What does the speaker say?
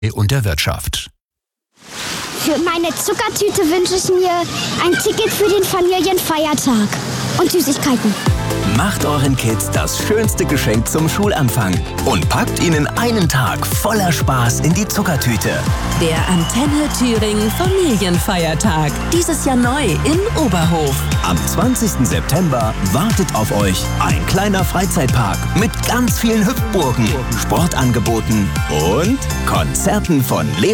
und der Wirtschaft. Für meine Zuckertüte wünsche ich mir ein Ticket für den Familienfeiertag und Süßigkeiten. Macht euren Kids das schönste Geschenk zum Schulanfang und packt ihnen einen Tag voller Spaß in die Zuckertüte. Der Antenne Thüringen Familienfeiertag. Dieses Jahr neu in Oberhof. Am 20. September wartet auf euch ein kleiner Freizeitpark mit ganz vielen Hüpfburgen, Sportangeboten und Konzerten von